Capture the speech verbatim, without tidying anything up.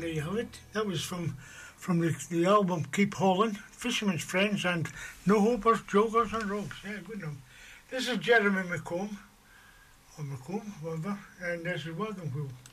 there you have it. That was from from the, the album Keep Hauling, Fisherman's Friends and No Hopers, Jokers and Rogues. Yeah, good enough. This is Jeremy McComb, or McComb, whatever, and this is Wagon Wheel.